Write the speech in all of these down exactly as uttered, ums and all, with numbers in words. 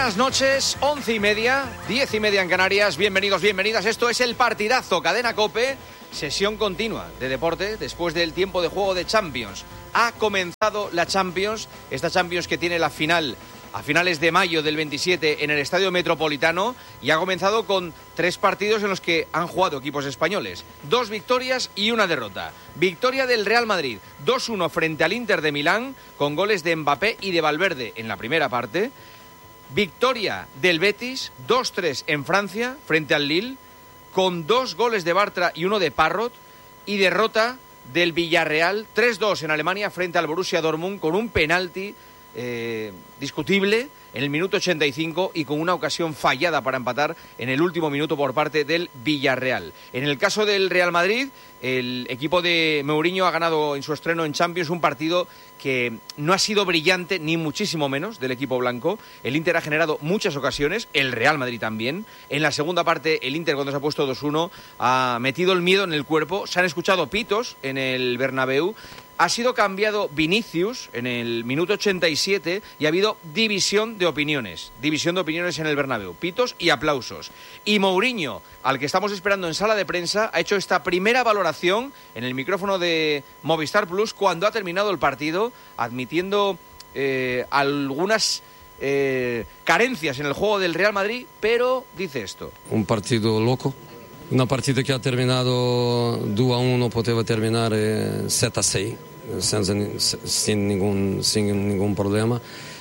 Buenas noches, once y media, diez y media en Canarias. Bienvenidos, bienvenidas. Esto es el partidazo Cadena COPE. Sesión continua de deporte después del tiempo de juego de Champions. Ha comenzado la Champions, esta Champions que tiene la final a finales de mayo del veintisiete en el Estadio Metropolitano, y ha comenzado con tres partidos en los que han jugado equipos españoles. Dos victorias y una derrota. Victoria del Real Madrid, dos uno frente al Inter de Milán, con goles de Mbappé y de Valverde en la primera parte. Victoria del Betis, dos tres en Francia frente al Lille, con dos goles de Bartra y uno de Parrot. Y derrota del Villarreal, tres dos en Alemania frente al Borussia Dortmund, con un penalti Eh, discutible en el minuto ochenta y cinco y con una ocasión fallada para empatar en el último minuto por parte del Villarreal. En el caso del Real Madrid, el equipo de Mourinho ha ganado en su estreno en Champions un partido que no ha sido brillante, ni muchísimo menos, del equipo blanco. El Inter ha generado muchas ocasiones, el Real Madrid también. En la segunda parte, el Inter, cuando se ha puesto dos uno, ha metido el miedo en el cuerpo. Se han escuchado pitos en el Bernabéu. Ha sido cambiado Vinicius en el minuto ochenta y siete y ha habido división de opiniones. División de opiniones en el Bernabéu. Pitos y aplausos. Y Mourinho, al que estamos esperando en sala de prensa, ha hecho esta primera valoración en el micrófono de Movistar Plus cuando ha terminado el partido, admitiendo eh, algunas eh, carencias en el juego del Real Madrid, pero dice esto. Un partido loco. Una partida que ha terminado dos a uno, poteva terminar eh, sete a seis, sin, sin, ningún, sin ningún problema.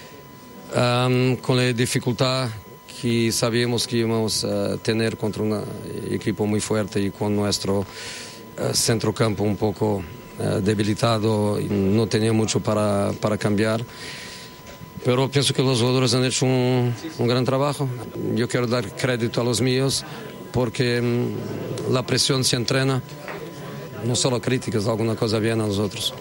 Um, con la dificultad que sabíamos que íbamos a tener contra un equipo muy fuerte y con nuestro uh, centrocampo un poco uh, debilitado, no tenía mucho para, para cambiar. Pero pienso que los jugadores han hecho un, un gran trabajo. Yo quiero dar crédito a los míos, porque mmm, la presión se entrena, no solo críticas, alguna cosa bien a los otros.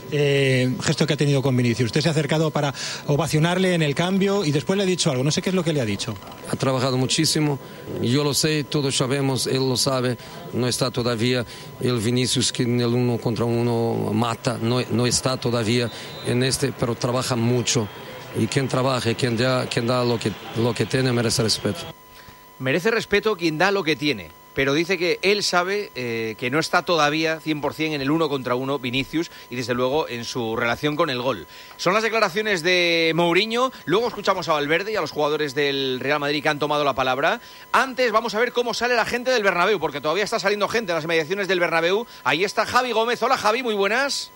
Eh, gesto que ha tenido con Vinicius. Usted se ha acercado para ovacionarle en el cambio y después le ha dicho algo. No sé qué es lo que le ha dicho. Ha trabajado muchísimo, yo lo sé, todos sabemos, él lo sabe. No está todavía el Vinicius que en el uno contra uno mata, no, no está todavía en este, pero trabaja mucho. Y quien trabaja, quien da, quien da lo que, lo que tiene, merece respeto. Merece respeto quien da lo que tiene, pero dice que él sabe eh, que no está todavía cien por ciento en el uno contra uno Vinicius y desde luego en su relación con el gol. Son las declaraciones de Mourinho, luego escuchamos a Valverde y a los jugadores del Real Madrid que han tomado la palabra. Antes vamos a ver cómo sale la gente del Bernabéu, porque todavía está saliendo gente en las inmediaciones del Bernabéu. Ahí está Javi Gómez. Hola Javi, muy buenas.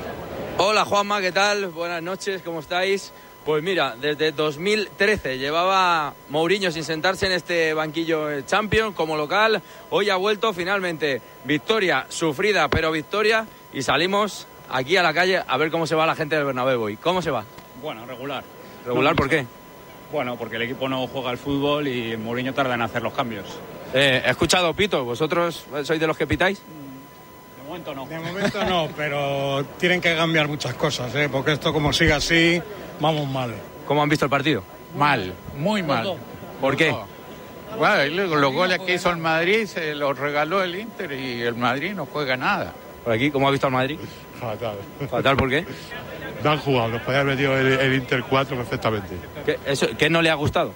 Hola Juanma, ¿qué tal? Buenas noches, ¿cómo estáis? Pues mira, desde dos mil trece llevaba Mourinho sin sentarse en este banquillo Champions como local. Hoy ha vuelto finalmente. Victoria sufrida, pero victoria. Y salimos aquí a la calle a ver cómo se va la gente del Bernabéu hoy. ¿Cómo se va? Bueno, regular. ¿Regular no, por qué? Bueno, porque el equipo no juega al fútbol y Mourinho tarda en hacer los cambios. Eh, he escuchado pitos. ¿Vosotros sois de los que pitáis? De momento no. De momento no, pero tienen que cambiar muchas cosas, ¿eh? Porque esto como sigue así, vamos mal. ¿Cómo han visto el partido? Mal, muy mal. ¿Por qué? Bueno, los goles que hizo el Madrid se los regaló el Inter y el Madrid no juega nada. ¿Por aquí cómo ha visto al Madrid? Fatal. ¿Fatal por qué? No han jugado, nos podía haber metido el, el Inter cuatro perfectamente. ¿Qué, eso, ¿Qué no le ha gustado?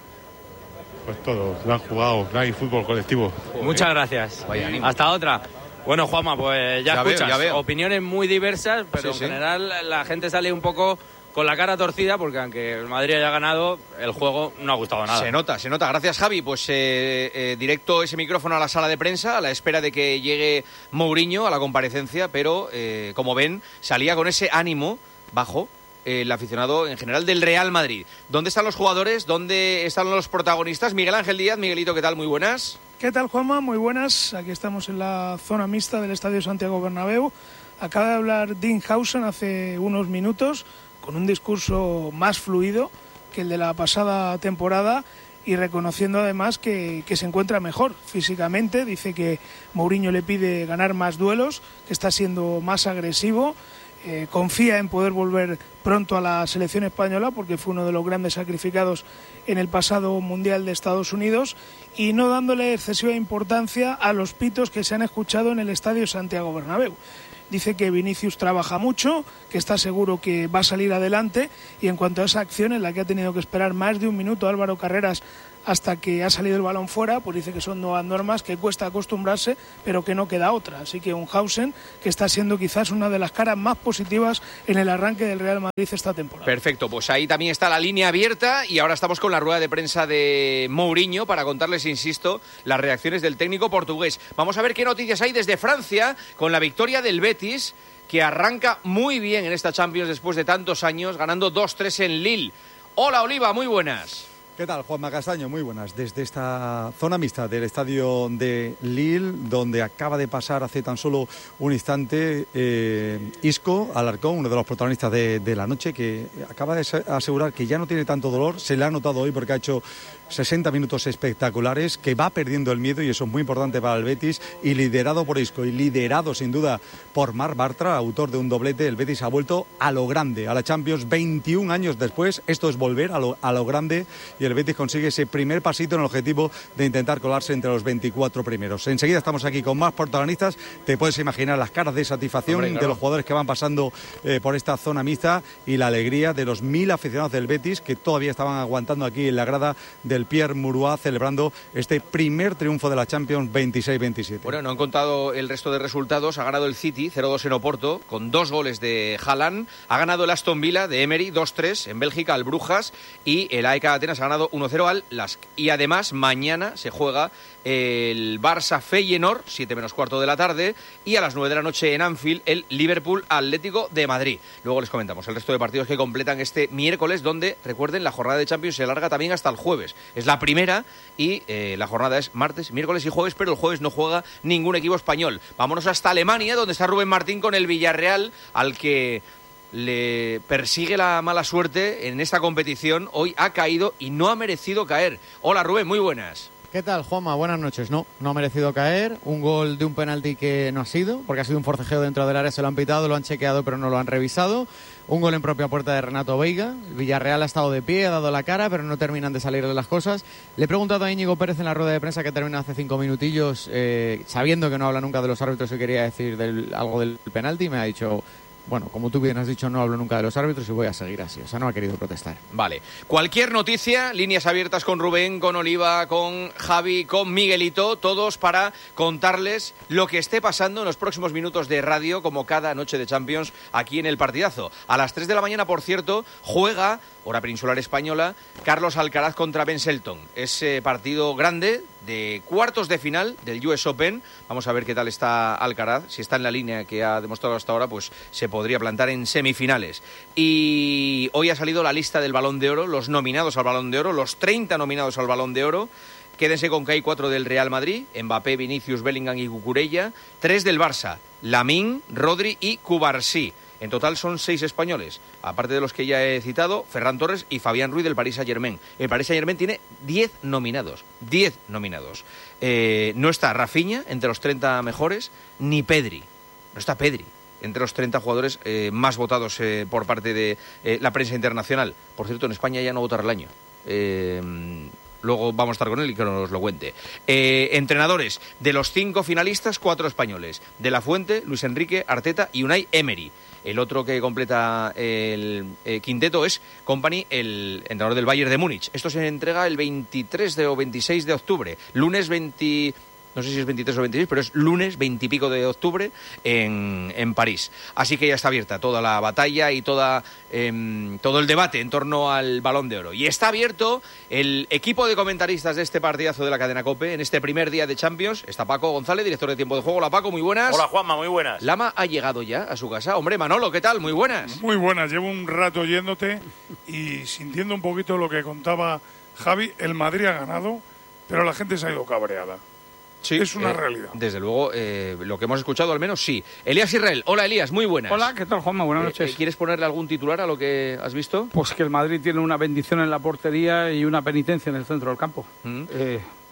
Pues todo, no han jugado, no hay fútbol colectivo. Muchas gracias. Hasta otra. Bueno, Juanma, pues ya, ya escuchas, veo, ya veo. Opiniones muy diversas, pero sí, en sí. general la gente sale un poco con la cara torcida, porque aunque el Madrid haya ganado, el juego no ha gustado nada. Se nota, se nota. Gracias, Javi. Pues eh, eh, directo ese micrófono a la sala de prensa, a la espera de que llegue Mourinho a la comparecencia, pero eh, como ven, salía con ese ánimo bajo eh, el aficionado en general del Real Madrid. ¿Dónde están los jugadores? ¿Dónde están los protagonistas? Miguel Ángel Díaz. Miguelito, ¿qué tal? Muy buenas. ¿Qué tal, Juanma? Muy buenas. Aquí estamos en la zona mixta del Estadio Santiago Bernabéu. Acaba de hablar Dean Howson hace unos minutos con un discurso más fluido que el de la pasada temporada y reconociendo además que, que se encuentra mejor físicamente. Dice que Mourinho le pide ganar más duelos, que está siendo más agresivo. Eh, confía en poder volver pronto a la selección española porque fue uno de los grandes sacrificados en el pasado Mundial de Estados Unidos, y no dándole excesiva importancia a los pitos que se han escuchado en el Estadio Santiago Bernabéu. dice que Vinicius trabaja mucho, que está seguro que va a salir adelante, y en cuanto a esa acción en la que ha tenido que esperar más de un minuto Álvaro Carreras hasta que ha salido el balón fuera, pues dice que son nuevas normas, que cuesta acostumbrarse, pero que no queda otra. Así que un Hausen que está siendo quizás una de las caras más positivas en el arranque del Real Madrid esta temporada. Perfecto, pues ahí también está la línea abierta y ahora estamos con la rueda de prensa de Mourinho para contarles, insisto, las reacciones del técnico portugués. Vamos a ver qué noticias hay desde Francia con la victoria del Betis, que arranca muy bien en esta Champions después de tantos años, ganando dos tres en Lille. Hola, Oliva, muy buenas. ¿Qué tal, Juanma Castaño? Muy buenas. Desde esta zona mixta del estadio de Lille, donde acaba de pasar hace tan solo un instante eh, Isco Alarcón, uno de los protagonistas de, de la noche, que acaba de asegurar que ya no tiene tanto dolor. Se le ha notado hoy porque ha hecho sesenta minutos espectaculares, que va perdiendo el miedo, y eso es muy importante para el Betis, y liderado por Isco y liderado sin duda por Marc Bartra, autor de un doblete. El Betis ha vuelto a lo grande, a la Champions, veintiún años después. Esto es volver a lo, a lo grande, y el Betis consigue ese primer pasito en el objetivo de intentar colarse entre los veinticuatro primeros. Enseguida estamos aquí con más protagonistas. Te puedes imaginar las caras de satisfacción, Hombre, claro, de los jugadores que van pasando eh, por esta zona mixta, y la alegría de los mil aficionados del Betis que todavía estaban aguantando aquí en la grada del Pierre Mauroy, celebrando este primer triunfo de la Champions veintiséis veintisiete. Bueno, no han contado el resto de resultados. Ha ganado el City cero dos en Oporto con dos goles de Haaland. Ha ganado el Aston Villa de Emery dos tres en Bélgica al Brujas, y el A E K Atenas ha ganado uno cero al Lask. Y además mañana se juega el Barça Feyenoord, siete menos cuarto de la tarde, y a las nueve de la noche en Anfield el Liverpool Atlético de Madrid. Luego les comentamos el resto de partidos que completan este miércoles, donde, recuerden, la jornada de Champions se alarga también hasta el jueves. Es la primera, y eh, la jornada es martes, miércoles y jueves, pero el jueves no juega ningún equipo español. Vámonos hasta Alemania, donde está Rubén Martín con el Villarreal, al que le persigue la mala suerte en esta competición. Hoy ha caído y no ha merecido caer. Hola, Rubén, muy buenas. ¿Qué tal, Juanma? Buenas noches. No, no ha merecido caer. Un gol de un penalti que no ha sido, porque ha sido un forcejeo dentro del área, se lo han pitado, lo han chequeado, pero no lo han revisado. Un gol en propia puerta de Renato Veiga. El Villarreal ha estado de pie, ha dado la cara, pero no terminan de salir de las cosas. Le he preguntado a Íñigo Pérez en la rueda de prensa, que termina hace cinco minutillos, eh, sabiendo que no habla nunca de los árbitros, y quería decir del, algo del penalti, y me ha dicho: bueno, como tú bien has dicho, no hablo nunca de los árbitros y voy a seguir así. O sea, no ha querido protestar. Vale. Cualquier noticia, líneas abiertas con Rubén, con Oliva, con Javi, con Miguelito, todos para contarles lo que esté pasando en los próximos minutos de radio, como cada noche de Champions aquí en el Partidazo. A las tres de la mañana, por cierto, juega, hora peninsular española, Carlos Alcaraz contra Ben Shelton. Ese partido grande de cuartos de final del U S Open. Vamos a ver qué tal está Alcaraz. Si está en la línea que ha demostrado hasta ahora, pues se podría plantar en semifinales. Y hoy ha salido la lista del Balón de Oro, los nominados al Balón de Oro, los treinta nominados al Balón de Oro. Quédense con que hay cuatro del Real Madrid: Mbappé, Vinicius, Bellingham y Cucurella. Tres del Barça: Lamine, Rodri y Cubarsí. En total son seis españoles, aparte de los que ya he citado, Ferran Torres y Fabián Ruiz del Paris Saint-Germain. El Paris Saint-Germain tiene diez nominados, diez nominados. Eh, no está Rafinha entre los treinta mejores, ni Pedri, no está Pedri entre los treinta jugadores eh, más votados eh, por parte de eh, la prensa internacional. Por cierto, en España ya no votará el año. Eh... Luego vamos a estar con él y que nos lo cuente. Eh, entrenadores: de los cinco finalistas, cuatro españoles. De la Fuente, Luis Enrique, Arteta y Unai Emery. El otro que completa el eh, quinteto es Kompany, el entrenador del Bayern de Múnich. Esto se entrega el veintitrés de, o veintiséis de octubre. Lunes veinte... No sé si es veintitrés o veintiséis, pero es lunes veintipico de octubre en, en París. Así que ya está abierta toda la batalla y toda, eh, todo el debate en torno al Balón de Oro. Y está abierto el equipo de comentaristas de este partidazo de la cadena COPE en este primer día de Champions. Está Paco González, director de Tiempo de Juego. Hola, Paco, muy buenas. Hola, Juanma, muy buenas. Lama ha llegado ya a su casa. Hombre, Manolo, ¿qué tal? Muy buenas. Muy buenas. Llevo un rato oyéndote y sintiendo un poquito lo que contaba Javi. El Madrid ha ganado, pero la gente se ha ido cabreada. Sí, es una eh, realidad. Desde luego, eh, lo que hemos escuchado al menos sí. Elías Israel, hola Elías, muy buenas. Hola, ¿qué tal, Juanma? Buenas noches. Eh, ¿Quieres ponerle algún titular a lo que has visto? Pues que el Madrid tiene una bendición en la portería y una penitencia en el centro del campo. Mm. Eh,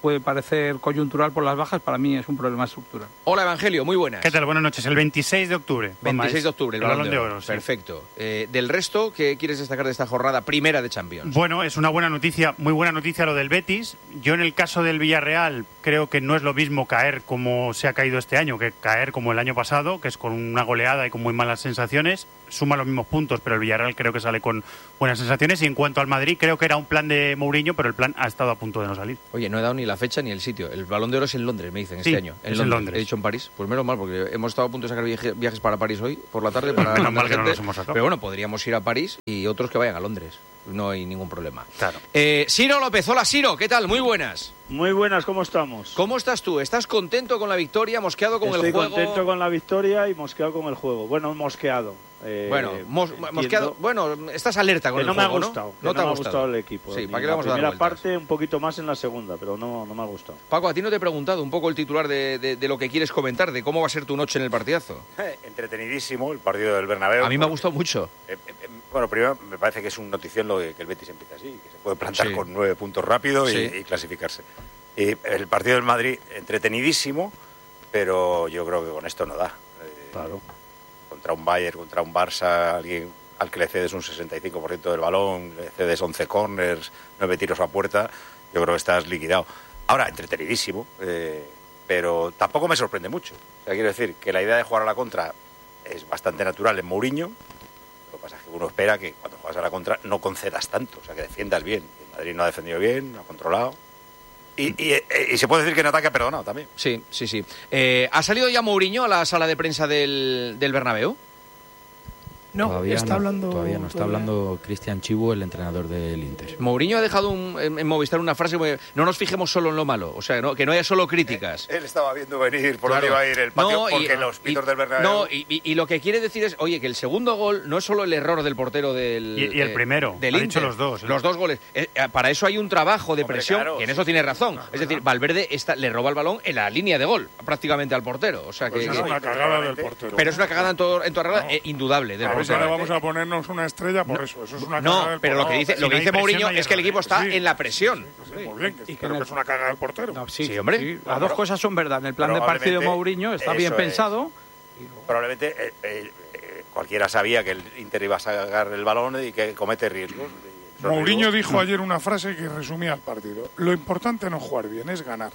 puede parecer coyuntural por las bajas, para mí es un problema estructural. Hola, Evangelio, muy buenas. ¿Qué tal? Buenas noches. El veintiséis de octubre. veintiséis de octubre, el, el Balón, Balón de Oro. Sí. Perfecto. Eh, del resto, ¿qué quieres destacar de esta jornada primera de Champions? Bueno, es una buena noticia, muy buena noticia lo del Betis. Yo en el caso del Villarreal creo que no es lo mismo caer como se ha caído este año que caer como el año pasado, que es con una goleada y con muy malas sensaciones. Suma los mismos puntos, pero el Villarreal creo que sale con buenas sensaciones. Y en cuanto al Madrid, creo que era un plan de Mourinho, pero el plan ha estado a punto de no salir. Oye, no he dado ni la fecha ni el sitio. El Balón de Oro es en Londres, me dicen, sí, este año. En es Londres. en Londres. He dicho en París. Pues menos mal, porque hemos estado a punto de sacar viaje, viajes para París hoy, por la tarde. Para menos mal que no los hemos sacado. Pero bueno, podríamos ir a París y otros que vayan a Londres. No hay ningún problema. Claro. Eh, Siro López, hola Siro, ¿qué tal? Muy buenas. Muy buenas, ¿cómo estamos? ¿Cómo estás tú? ¿Estás contento con la victoria, mosqueado con Estoy el juego? Estoy contento con la victoria y mosqueado con el juego. Bueno, mosqueado. Eh, bueno, mos, mosqueado. Bueno, estás alerta con que el no juego, me ha gustado, ¿no? No te no ha me gustado. ha gustado el equipo. Sí, Ni ¿para qué le vamos a dar la vueltas? primera parte un poquito más en la segunda, pero no, no me ha gustado. Paco, a ti no te he preguntado un poco el titular de, de, de lo que quieres comentar, de cómo va a ser tu noche en el partidazo. Eh, entretenidísimo el partido del Bernabéu. A mí me ha gustado mucho. Eh, eh, bueno, primero me parece que es un notición lo de que el Betis empieza así, que se puede plantar Sí. con nueve puntos rápido y, Sí. y clasificarse. Y el partido del Madrid, entretenidísimo, pero yo creo que con esto no da. Eh, Claro. Contra un Bayern, contra un Barça, alguien al que le cedes un sesenta y cinco por ciento del balón, le cedes once corners, nueve tiros a puerta, yo creo que estás liquidado. Ahora, entretenidísimo, eh, pero tampoco me sorprende mucho. O sea, quiero decir que la idea de jugar a la contra es bastante natural en Mourinho. Lo que pasa es que uno espera que cuando juegas a la contra no concedas tanto, o sea, que defiendas bien. El Madrid no ha defendido bien, no ha controlado. Y, y, y se puede decir que en ataque ha perdonado también. Sí, sí, sí. Eh, ¿Ha salido ya Mourinho a la sala de prensa del, del Bernabéu? No, todavía está no, hablando... Todavía no, está todavía. hablando Cristian Chibu, el entrenador del Inter. Mourinho ha dejado un, en, en Movistar una frase que no nos fijemos solo en lo malo, o sea, no, que no haya solo críticas. Él estaba viendo venir por Claro. dónde iba a ir el patio, No, y- porque los pitos y- del Bernabéu... No, y, y- y lo que quiere decir es, oye, que el segundo gol no es solo el error del portero del... Y- y el eh, primero, del ha Inter. dicho los dos, ¿eh? Los dos goles. Eh, eh, para eso hay un trabajo de Hombre, presión, claro, y en sí, eso tiene sí, razón. claro, Es decir, Valverde está, le roba el balón en la línea de gol, prácticamente al portero. O sea, que, Pues es que- una cagada del portero. pero es una cagada en, todo, en toda regla eh, indudable del A ver, portero. ahora vamos a ponernos una estrella por eso. Eso es una cagada No, del pero lo que portero. dice, Si lo no que hay dice presión, Mourinho no hay es que el error. equipo está Sí. en la presión. Sí, muy bien, que, Y que pero en que el- es una cagada del portero. No, sí, Sí, hombre. sí, las dos cosas son verdad. En el plan de Probablemente partido de Mourinho está bien eso es. pensado. Probablemente eh, eh, eh, cualquiera sabía que el Inter iba a sacar el balón y que comete riesgos. Y esos Mourinho riesgos- dijo ayer una frase que resumía el partido. Lo importante no es jugar bien, es ganar.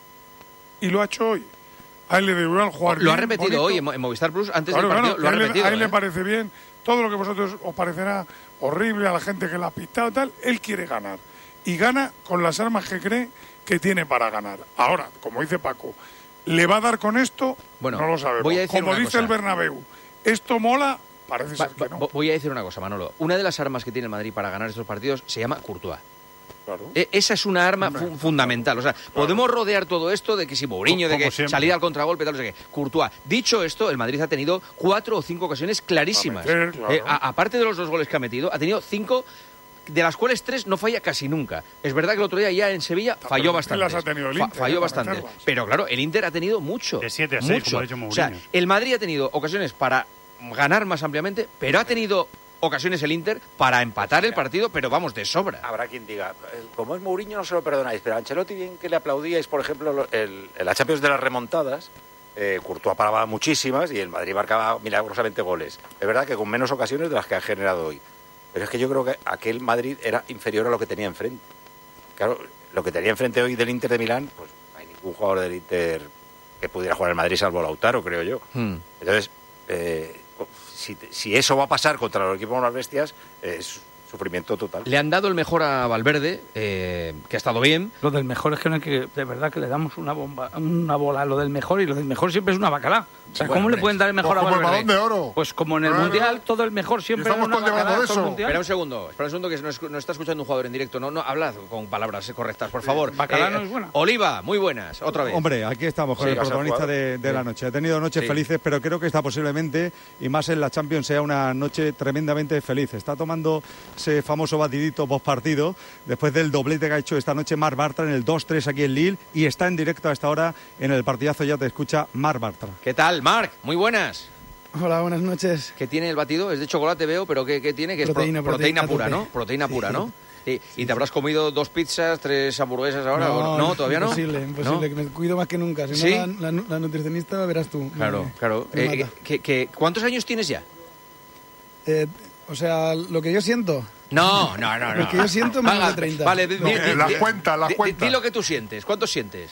Y lo ha hecho hoy. A él le dio igual jugar bien. Lo ha repetido bonito. hoy en Mo- en Movistar Plus antes Claro, del partido. claro, Lo ha a él, le- repetido. a él le ¿eh? parece bien. Todo lo que vosotros os parecerá horrible a la gente que la ha pitado tal, él quiere ganar. Y gana con las armas que cree que tiene para ganar. Ahora, como dice Paco, ¿le va a dar con esto? Bueno, no lo sabemos. voy a decir como una dice cosa. el Bernabéu, ¿esto mola? Parece Va- ser que va- no. Voy a decir una cosa, Manolo. Una de las armas que tiene el Madrid para ganar estos partidos se llama Courtois. Claro. E- Esa es una arma fu- fundamental. O sea, podemos rodear todo esto de que si Mourinho, de Como que siempre. salida al contragolpe, tal, no sé qué. Courtois. Dicho esto, el Madrid ha tenido cuatro o cinco ocasiones clarísimas. Para meter, claro. Eh, a- aparte de los dos goles que ha metido, ha tenido cinco, de las cuales tres no falla casi nunca. Es verdad que el otro día ya en Sevilla falló pero bastante. las ha tenido el Inter, eh, Falló para bastante. meterlas. Pero claro, el Inter ha tenido mucho. De siete a seis, mucho. como ha dicho O sea, Mourinho. el Madrid ha tenido ocasiones para ganar más ampliamente, pero ha tenido ocasiones el Inter para empatar el partido, pero vamos, de sobra. Habrá quien diga, eh, como es Mourinho no se lo perdonáis, pero a Ancelotti bien que le aplaudíais, por ejemplo, lo- el, el, la Champions de las remontadas, eh, Courtois paraba muchísimas y el Madrid marcaba milagrosamente goles. Es verdad que con menos ocasiones de las que ha generado hoy. Pero es que yo creo que aquel Madrid era inferior a lo que tenía enfrente. Claro, lo que tenía enfrente hoy del Inter de Milán, pues no hay ningún jugador del Inter que pudiera jugar el Madrid salvo Lautaro, creo yo. Hmm. Entonces, eh, si, si eso va a pasar contra los equipos más bestias, es sufrimiento total. Le han dado el mejor a Valverde, eh, que ha estado bien. Lo del mejor es que, no hay que de verdad que le damos una bomba, una bola a lo del mejor, y lo del mejor siempre es una bacalá. O sea, Bueno, ¿cómo le hombre, pueden dar el mejor pues a como el Valverde? Balón de Oro. Pues como en el Claro. Mundial, todo el mejor siempre estamos era una todo el día hablando bacalá, de todo el eso. Mundial. Espera un segundo, espera un segundo que no, es- no está escuchando un jugador en directo. No, no, hablad con palabras correctas, por favor. Bacalá no es buena. Oliva, muy buenas, otra vez. Hombre, aquí estamos con Sí, el vas a protagonista jugar. de, de la Sí. noche. Ha tenido noches Sí. felices, pero creo que esta posiblemente, y más en la Champions, sea una noche tremendamente feliz. Está tomando ese famoso batidito post partido, después del doblete que ha hecho esta noche Marc Bartra en el dos tres aquí en Lille, y está en directo a esta hora en el partidazo. Ya te escucha Marc Bartra. ¿Qué tal, Marc? Muy buenas. Hola, buenas noches. ¿Qué tiene el batido? Es de chocolate, veo, pero ¿qué, qué tiene? Que es pro- Proteína, proteína, proteína pura, a ¿no? tope. Proteína Sí. pura, ¿no? ¿Y, y te habrás comido dos pizzas, tres hamburguesas ahora? No, ¿o no? ¿Todavía no? Imposible, imposible, ¿No? que me cuido más que nunca. Si ¿Sí? no, la, la, la nutricionista verás tú. Claro, me, claro. me Eh, mata. que, que, ¿Cuántos años tienes ya? Eh, o sea, lo que yo siento. No, no, no. no. Lo que yo siento menos Venga, de treinta. Vale, di, No, di, eh, di, las di- cuentas, las di- cuentas. Di lo que tú sientes. ¿Cuántos sientes?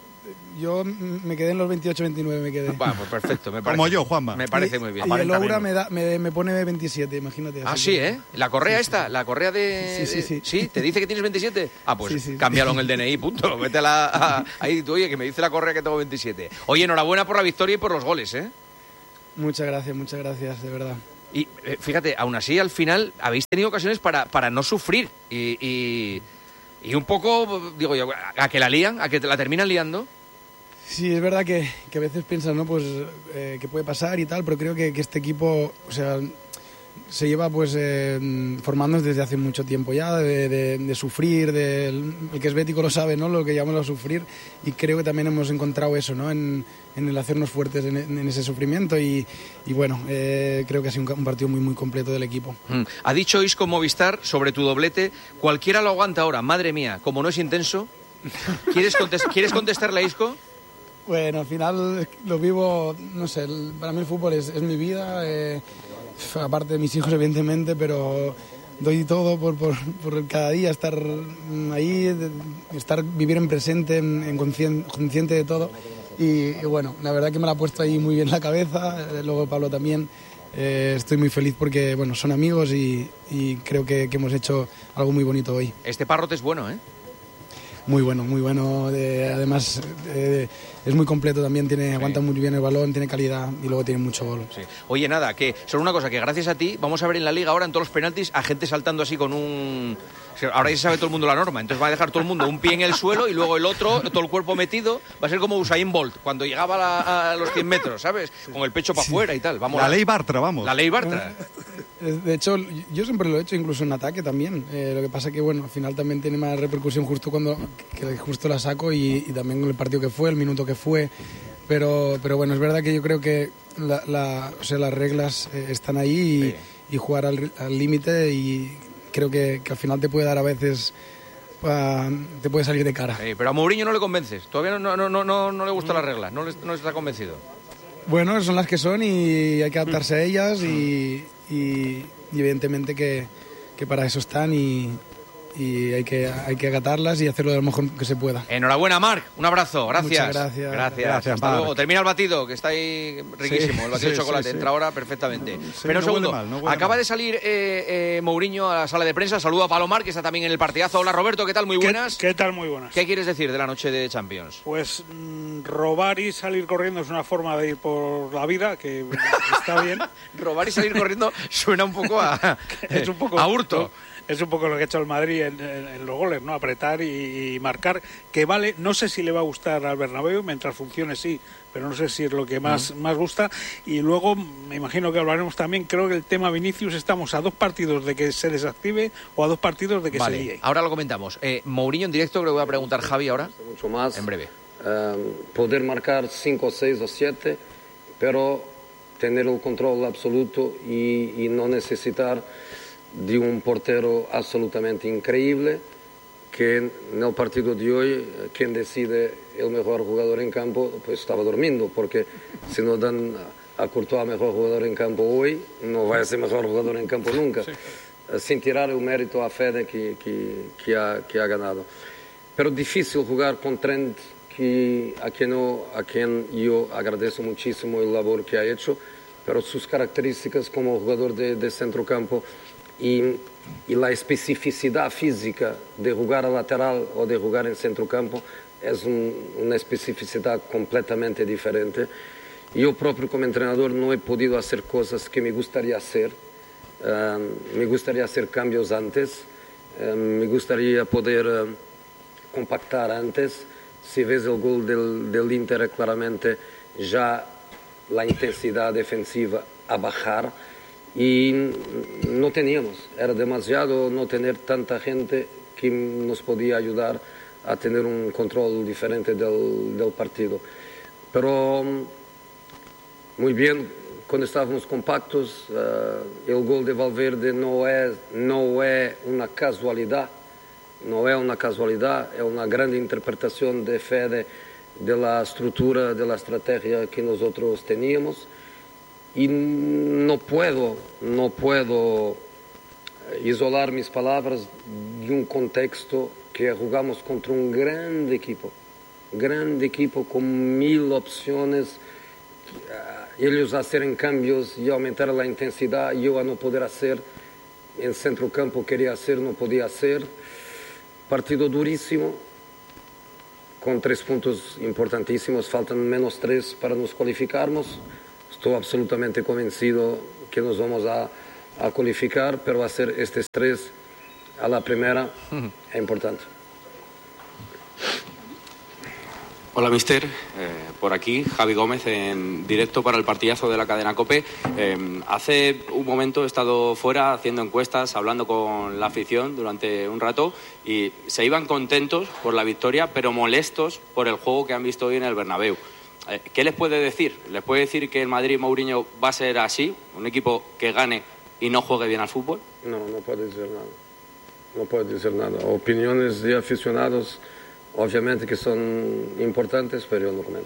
Yo me quedé en los veintiocho veintinueve, me quedé. Bueno, pues perfecto. Me parece, Como yo, Juanma. Me parece Y- muy bien. Y el Oura me, da, me, me pone veintisiete, imagínate. Ah, así sí, que- ¿eh? ¿La correa esta? ¿La correa de...? Sí, sí, sí. ¿Sí? ¿Te dice que tienes veintisiete? Ah, pues Sí, sí, sí. cámbialo en el D N I, punto. Vete a la... a- ahí, tú, oye, que me dice la correa que tengo veintisiete. Oye, enhorabuena por la victoria y por los goles, ¿eh? Muchas gracias, muchas gracias, de verdad. Y eh, fíjate, aún así, al final, habéis tenido ocasiones para, para no sufrir. Y, y, y un poco, digo yo, a que la lían, a que te la terminan liando. Sí, es verdad que, que a veces piensas, ¿no? Pues eh, que puede pasar y tal, pero creo que, que este equipo, o sea, se lleva pues eh, formándose desde hace mucho tiempo ya, de, de- de sufrir, de, el que es bético lo sabe, ¿no? Lo que llamamos a sufrir, y creo que también hemos encontrado eso, ¿no? En, en el hacernos fuertes en, en ese sufrimiento y, y bueno, eh, creo que ha sido un, ca- un partido muy, muy completo del equipo. Mm. Ha dicho Isco Movistar sobre tu doblete, cualquiera lo aguanta ahora, madre mía, como no es intenso. ¿Quieres, contest- ¿quieres contestarle a Isco? Bueno, al final lo vivo, no sé, el- para mí el fútbol es, es mi vida, eh, aparte de mis hijos evidentemente, pero doy todo por, por, por cada día estar ahí, de- estar vivir en presente, en, en conscien- consciente de todo y, y bueno, la verdad que me la ha puesto ahí muy bien la cabeza, eh, luego Pablo también. Eh, estoy muy feliz porque bueno, son amigos y, y creo que, que hemos hecho algo muy bonito hoy. Este Parrote es bueno, ¿eh? Muy bueno, muy bueno. de- además, eh, es muy completo también, tiene, aguanta muy bien el balón, tiene calidad y luego tiene mucho gol. Sí. Oye, nada, que solo una cosa, que gracias a ti vamos a ver en la liga ahora en todos los penaltis a gente saltando así con un... Ahora ya sabe todo el mundo la norma, entonces va a dejar todo el mundo un pie en el suelo y luego el otro, todo el cuerpo metido, va a ser como Usain Bolt, cuando llegaba a, la- a los cien metros, ¿sabes? Con el pecho para afuera y tal. Vamos La a- ley Bartra, vamos. La ley Bartra. De hecho, yo siempre lo he hecho, incluso en ataque también. Eh, lo que pasa que, bueno, al final también tiene más repercusión justo cuando que justo la saco y, y también con el partido que fue, el minuto que fue. Pero, pero bueno, es verdad que yo creo que la, la- o sea, las reglas eh, están ahí y, y jugar al al límite y creo que, que al final te puede dar a veces, ah, te puede salir de cara. Sí, pero a Mourinho no le convences, todavía no, no, no, no, no le gusta la regla, no, le- no está convencido. Bueno, son las que son y hay que adaptarse a ellas y, y- y evidentemente que, que para eso están y, y hay que, hay que acatarlas y hacerlo de lo mejor que se pueda. Enhorabuena, Marc, un abrazo, gracias. Muchas gracias. Gracias, Gracias, hasta Marc. luego. Termina el batido, que está ahí riquísimo, Sí, el batido sí, de chocolate, sí, sí. entra ahora perfectamente. Sí, Pero un no huele segundo, mal, no huele acaba mal. de salir eh, eh, Mourinho a la sala de prensa, saludo a Palomar, que está también en el partidazo. Hola Roberto, ¿qué tal? Muy buenas. ¿Qué tal? Muy buenas. ¿Qué quieres decir de la noche de Champions? Pues mm, robar y salir corriendo es una forma de ir por la vida que está bien. Robar y salir corriendo suena un poco a, es un poco a hurto. Es un poco lo que ha hecho el Madrid en, en- en los goles, ¿no? Apretar y, y marcar, que vale, no sé si le va a gustar al Bernabéu, mientras funcione sí, pero no sé si es lo que más, más gusta. Y luego, me imagino que hablaremos también, creo que el tema Vinicius, estamos a dos partidos de que se desactive o a dos partidos de que Vale, se líe. ahora lo comentamos. Eh, Mourinho en directo, creo que voy a preguntar Javi ahora. Mucho más. En breve. Eh, poder marcar cinco, seis o siete, pero tener el control absoluto y, y no necesitar de un portero absolutamente increíble, que en el partido de hoy, eh, quien decide el mejor jugador en campo, pues estaba durmiendo, porque si no dan a Courtois mejor jugador en campo hoy, no va a ser mejor jugador en campo nunca, Eh, sin tirar el mérito a Fede que, que, que, ha, que ha ganado. Pero difícil jugar con Trent, que, a, quien no, a quien yo agradezco muchísimo el labor que ha hecho, pero sus características como jugador de, de centrocampo y, y la especificidad física de jugar a lateral o de jugar en centrocampo es un, una especificidad completamente diferente. Yo propio como entrenador no he podido hacer cosas que me gustaría hacer. Um, me gustaría hacer cambios antes, um, me gustaría poder um, compactar antes. Si ves el gol del, del Inter, claramente ya la intensidad defensiva a bajar y no teníamos, era demasiado no tener tanta gente que nos podía ayudar a tener un control diferente del, del partido. Pero um, muy bien, cuando estábamos compactos, uh, el gol de Valverde no es, no es una casualidad, não é uma casualidade, é uma grande interpretação de fé de, de la estrutura, de la estrategia que nosotros teníamos. Y no puedo, no puedo isolar mis palabras de un contexto que jugamos contra un grande equipo, grande equipo con mil opciones, ellos hacer cambios y aumentar la intensidad, yo a no poder hacer, en centro campo quería hacer, no podía hacer. Partido durísimo, con tres puntos importantísimos, faltan menos tres para nos cualificarnos. Estoy absolutamente convencido que nos vamos a, a cualificar, pero hacer estos tres a la primera es importante. Hola, mister. Eh, por aquí, Javi Gómez, en directo para el partidazo de la cadena COPE. Eh, hace un momento he estado fuera haciendo encuestas, hablando con la afición durante un rato y se iban contentos por la victoria, pero molestos por el juego que han visto hoy en el Bernabéu. Eh, ¿Qué les puede decir? ¿Les puede decir que el Madrid Mourinho va a ser así? ¿Un equipo que gane y no juegue bien al fútbol? No, no puede decir nada. No puede decir nada. Opiniones de aficionados, obviamente que son importantes, pero yo no comento.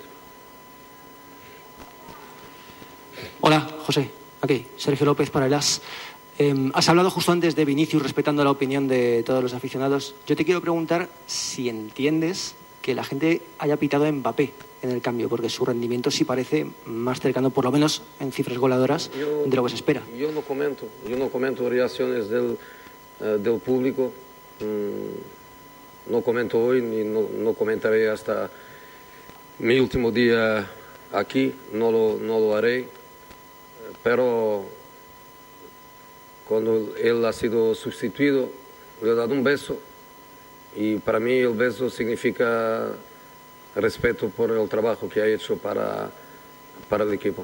Hola, José. Aquí, Sergio López para el As. Eh, has hablado justo antes de Vinicius respetando la opinión de todos los aficionados. Yo te quiero preguntar si entiendes que la gente haya pitado a Mbappé en el cambio, porque su rendimiento sí parece más cercano, por lo menos en cifras goleadoras, yo, de lo que se espera. Yo no comento, yo no comento reacciones del, uh, del público. Mm, no comento hoy ni no, no comentaré hasta mi último día aquí, no lo, no lo haré, pero cuando él ha sido sustituido le he dado un beso y para mí el beso significa respeto por el trabajo que ha hecho para, para el equipo.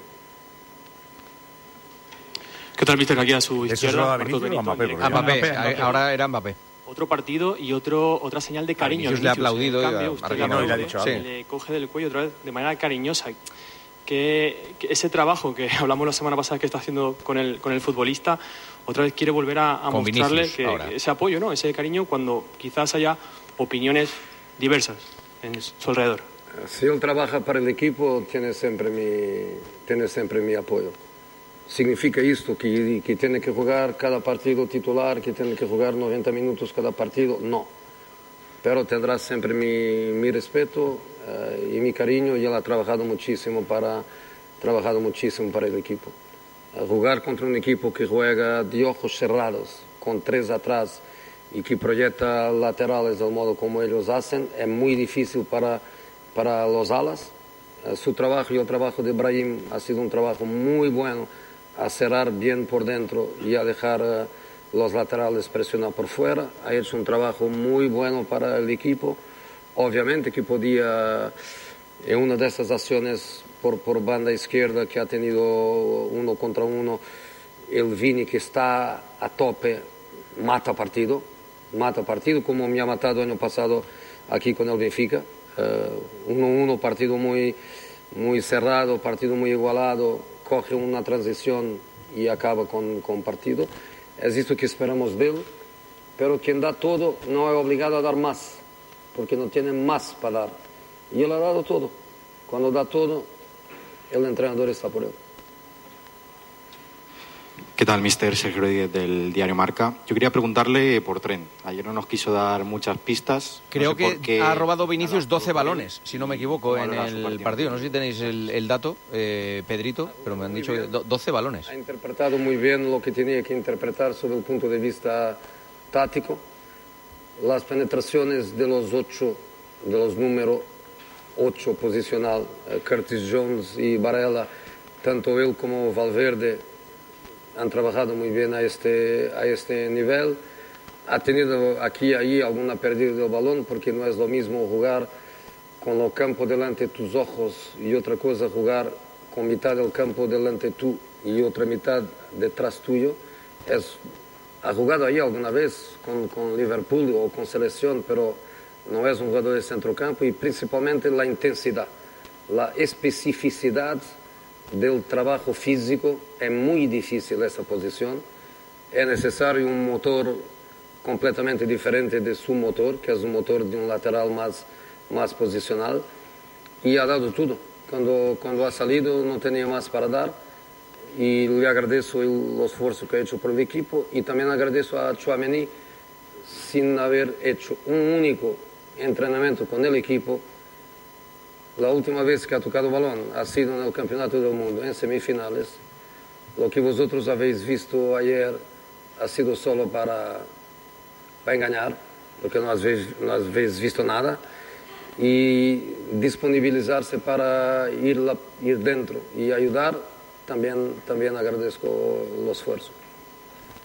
¿Qué tal, mister? Aquí a su izquierda. ¿A Mbappé? A Mbappé, ahora era Mbappé. Otro partido y otro, otra señal de cariño. Vinicius le ha aplaudido en cambio, y usted a le, le ha dicho algo. Le coge del cuello otra vez de manera cariñosa. Que, que ese trabajo que hablamos la semana pasada que está haciendo con el, con el futbolista, otra vez quiere volver a, a mostrarle que, que ese apoyo, ¿no? Ese cariño cuando quizás haya opiniones diversas en su alrededor. Si él trabaja para el equipo, tiene siempre mi, tiene siempre mi apoyo. Significa esto, que, que tiene que jugar cada partido titular, que tiene que jugar noventa minutos cada partido, no. Pero tendrá siempre mi, mi respeto uh, y mi cariño, y él ha trabajado muchísimo para, trabajado muchísimo para el equipo. Uh, jugar contra un equipo que juega de ojos cerrados, con tres atrás, y que proyecta laterales del modo como ellos hacen, es muy difícil para, para los alas. Uh, su trabajo y el trabajo de Brahim ha sido un trabajo muy bueno, a cerrar bien por dentro y a dejar uh, los laterales presionar por fuera. Ha hecho un trabajo muy bueno para el equipo. Obviamente que podía, en una de estas acciones por, por banda izquierda que ha tenido uno contra uno, el Vini, que está a tope, mata partido, mata partido, como me ha matado el año pasado aquí con el Benfica. uno uno, uh, partido muy, muy cerrado, partido muy igualado, coge una transición y acaba con, con partido. Es esto que esperamos de él, pero quien da todo no es obligado a dar más, porque no tiene más para dar. Y él ha dado todo. Cuando da todo, el entrenador está por él. ¿Qué tal, mister? Sergio Rodríguez del diario Marca. Yo quería preguntarle por Trent. Ayer no nos quiso dar muchas pistas. Creo no sé que ha robado Vinicius doce balones, si no me equivoco, en el partido. No sé si tenéis el, el dato, eh, Pedrito, pero me han dicho que doce balones. Ha interpretado muy bien lo que tenía que interpretar sobre el punto de vista táctico. Las penetraciones de los ocho, de los números ocho posicional, Curtis Jones y Varela, tanto él como Valverde, han trabajado muy bien a este, a este nivel. Ha tenido aquí y ahí alguna pérdida del balón, porque no es lo mismo jugar con el campo delante de tus ojos y otra cosa jugar con mitad del campo delante de tú y otra mitad detrás tuyo. Es, ha jugado ahí alguna vez con, con Liverpool o con selección, pero no es un jugador de centrocampo, y principalmente la intensidad, la especificidad del trabajo físico. Es muy difícil esa posición. Es necesario un motor completamente diferente de su motor, que es un motor de un lateral más, más posicional, y ha dado todo. Cuando, cuando ha salido no tenía más para dar, y le agradezco el, el esfuerzo que ha hecho por el equipo, y también agradezco a Tchouaméni, sin haber hecho un único entrenamiento con el equipo. La última vez que ha tocado balón ha sido en el Campeonato del Mundo, en semifinales. Lo que vosotros habéis visto ayer ha sido solo para, para engañar, porque no habéis, no habéis visto nada, y disponibilizarse para ir, la, ir dentro y ayudar, también, también agradezco el esfuerzo.